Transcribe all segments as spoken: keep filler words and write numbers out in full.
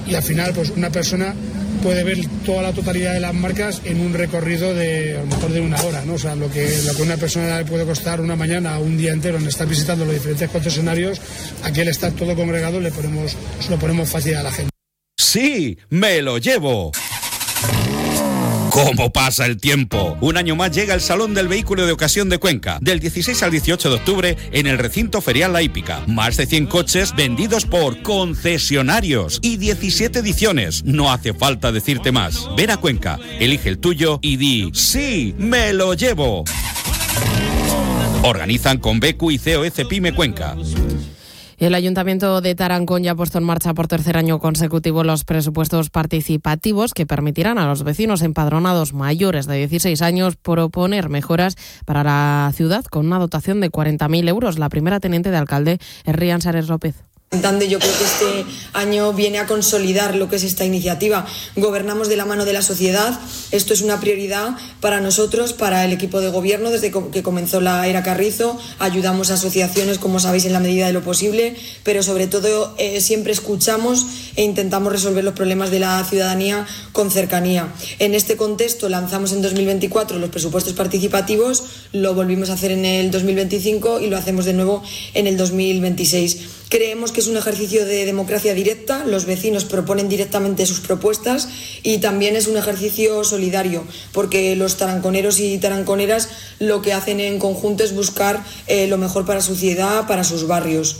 y al final pues una persona puede ver toda la totalidad de las marcas en un recorrido de a lo mejor de una hora, ¿no? O sea, lo que, lo que a una persona le puede costar una mañana o un día entero en estar visitando los diferentes concesionarios, aquí al estar todo congregado le ponemos, se lo ponemos fácil a la gente. ¡Sí, me lo llevo! ¿Cómo pasa el tiempo? Un año más llega el Salón del Vehículo de Ocasión de Cuenca, del dieciséis al dieciocho de octubre en el recinto ferial La Hípica. Más de cien coches vendidos por concesionarios y diecisiete ediciones. No hace falta decirte más. Ven a Cuenca, elige el tuyo y di ¡sí, me lo llevo! Organizan con Becu y C O E Cepime Cuenca. El Ayuntamiento de Tarancón ya ha puesto en marcha por tercer año consecutivo los presupuestos participativos que permitirán a los vecinos empadronados mayores de dieciséis años proponer mejoras para la ciudad con una dotación de cuarenta mil euros. La primera teniente de alcalde es Rian Sares López. Yo creo que este año viene a consolidar lo que es esta iniciativa. Gobernamos de la mano de la sociedad. Esto es una prioridad para nosotros, para el equipo de gobierno. Desde que comenzó la era Carrizo, ayudamos a asociaciones, como sabéis, en la medida de lo posible, pero sobre todo eh, siempre escuchamos e intentamos resolver los problemas de la ciudadanía con cercanía. En este contexto lanzamos en dos mil veinticuatro los presupuestos participativos, lo volvimos a hacer en el dos mil veinticinco y lo hacemos de nuevo en el dos mil veintiséis. Creemos que es un ejercicio de democracia directa, los vecinos proponen directamente sus propuestas y también es un ejercicio solidario, porque los taranconeros y taranconeras lo que hacen en conjunto es buscar eh, lo mejor para su ciudad, para sus barrios.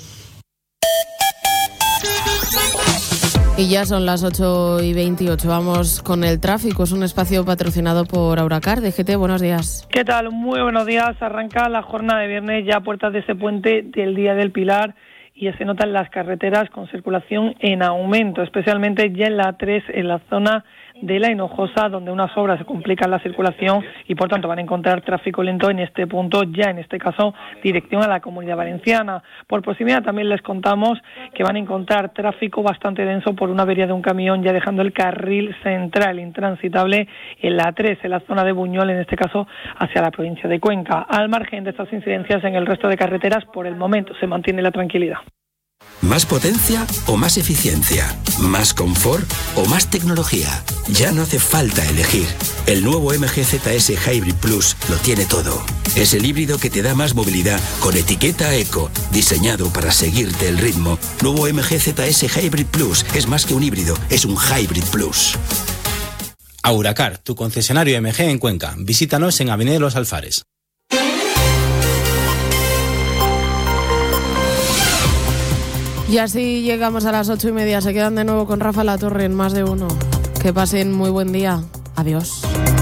Y ya son las ocho y veintiocho. Vamos con el tráfico. Es un espacio patrocinado por Auracar. D G T, buenos días. ¿Qué tal? Muy buenos días. Arranca la jornada de viernes ya a puertas de ese puente del Día del Pilar y ya se notan las carreteras con circulación en aumento, especialmente ya en la A tres, en la zona de La Hinojosa, donde unas obras complican la circulación y por tanto van a encontrar tráfico lento en este punto, ya en este caso dirección a la Comunidad Valenciana. Por proximidad también les contamos que van a encontrar tráfico bastante denso por una avería de un camión, ya dejando el carril central intransitable en la A tres, en la zona de Buñol, en este caso hacia la provincia de Cuenca. Al margen de estas incidencias en el resto de carreteras, por el momento se mantiene la tranquilidad. ¿Más potencia o más eficiencia? ¿Más confort o más tecnología? Ya no hace falta elegir. El nuevo M G Z S Hybrid Plus lo tiene todo. Es el híbrido que te da más movilidad con etiqueta eco, diseñado para seguirte el ritmo. Nuevo M G Z S Hybrid Plus es más que un híbrido, es un Hybrid Plus. Auracar, tu concesionario M G en Cuenca. Visítanos en Avenida Los Alfares. Y así llegamos a las ocho y media. Se quedan de nuevo con Rafa Latorre en Más de Uno. Que pasen muy buen día. Adiós.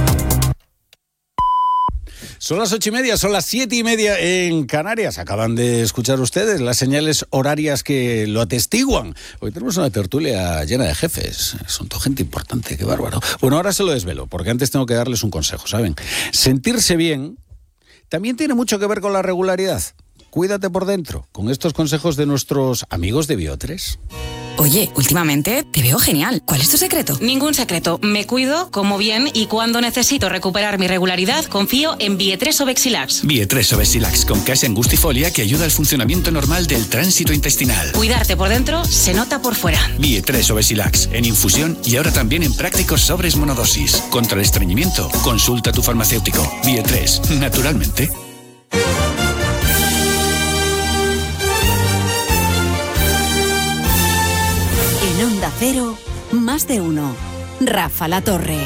Son las ocho y media, son las siete y media en Canarias. Acaban de escuchar ustedes las señales horarias que lo atestiguan. Hoy tenemos una tertulia llena de jefes. Son toda gente importante, qué bárbaro. Bueno, ahora se lo desvelo, porque antes tengo que darles un consejo, ¿saben? Sentirse bien también tiene mucho que ver con la regularidad. Cuídate por dentro, con estos consejos de nuestros amigos de Biotres. Oye, últimamente te veo genial. ¿Cuál es tu secreto? Ningún secreto. Me cuido, como bien y cuando necesito recuperar mi regularidad, confío en Bietres Obexilax. Bietres Obexilax con case angustifolia que ayuda al funcionamiento normal del tránsito intestinal. Cuidarte por dentro se nota por fuera. Bietres Obexilax en infusión y ahora también en prácticos sobres monodosis. Contra el estreñimiento, consulta a tu farmacéutico. Bietres, naturalmente. Onda Cero, Más de Uno. Rafa Latorre.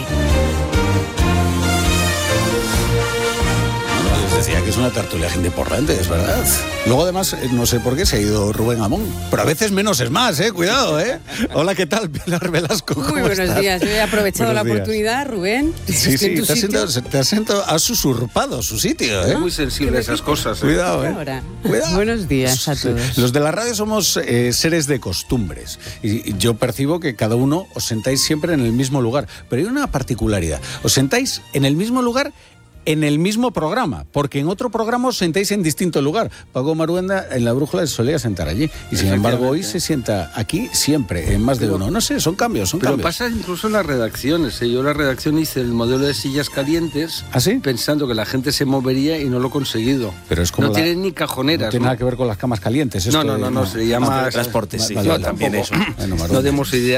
Les decía que es una tertulia de gente importante, es verdad. Luego además, no sé por qué se ha ido Rubén Amón, pero a veces menos es más, ¿eh? Cuidado, ¿eh? Hola, ¿qué tal? Pilar Velasco, ¿cómo Muy buenos estás? días, yo he aprovechado Buenos la días. oportunidad, Rubén. Sí, sí, tu te has, sitio. sentado, te has sentado, has usurpado su sitio, ¿eh? Es muy sensible a esas cosas. ¿eh? Cuidado, ¿eh? Ahora. Cuidado. Buenos días a todos. Los de la radio somos eh, seres de costumbres y yo percibo que cada uno os sentáis siempre en el mismo lugar, pero hay una particularidad, os sentáis en el mismo lugar en el mismo programa, porque en otro programa os sentáis en distinto lugar. Paco Maruenda en La Brújula se solía sentar allí y sin embargo hoy se sienta aquí siempre, en Más de Uno. No sé, son cambios, son Pero cambios. pasa incluso en las redacciones. ¿eh? Yo en la redacción hice el modelo de sillas calientes ¿Ah, sí? pensando que la gente se movería y no lo he conseguido. Pero es como no la- tienen ni cajoneras. No tiene nada que ver con las camas calientes. No, esto no, de- no, no, se llama Ah, transporte, sí. vale, Yo vale, tampoco. tampoco. Bueno, No Maruenda. demos idea.